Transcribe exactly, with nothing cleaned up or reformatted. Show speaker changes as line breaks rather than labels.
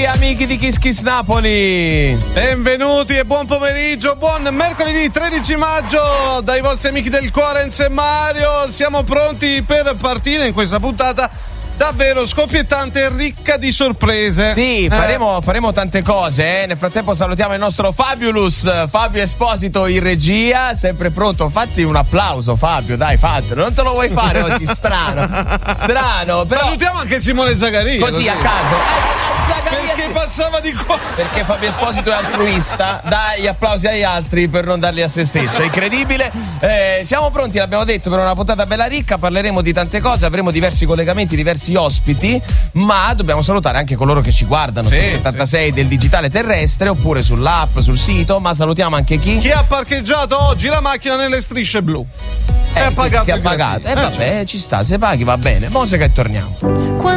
amici di Kiss Kiss Napoli.
Benvenuti e buon pomeriggio, buon mercoledì tredici maggio dai vostri amici del cuore Enzo e Mario. Siamo pronti per partire in questa puntata davvero scoppiettante e ricca di sorprese.
Sì, faremo, eh. faremo tante cose. Eh. Nel frattempo salutiamo il nostro Fabulous, Fabio Esposito in regia, sempre pronto. Fatti un applauso, Fabio, dai, fatelo. Non te lo vuoi fare oggi? Strano, strano. Però
salutiamo anche Simone Zagaria.
Così, così. a caso. Eh,
Perché passava di qua.
Perché Fabio Esposito è altruista, dà gli applausi agli altri per non darli a se stesso. È incredibile. Eh, siamo pronti, l'abbiamo detto, per una puntata bella ricca. Parleremo di tante cose, avremo diversi collegamenti, diversi ospiti, ma dobbiamo salutare anche coloro che ci guardano sì, sul settantasei sì. del digitale terrestre oppure sull'app, sul sito. Ma salutiamo anche chi?
Chi ha parcheggiato oggi la macchina nelle strisce blu.
Eh,
e ha pagato.
Che ha pagato. E eh, vabbè, ci sta, se paghi va bene. Mo' se che torniamo.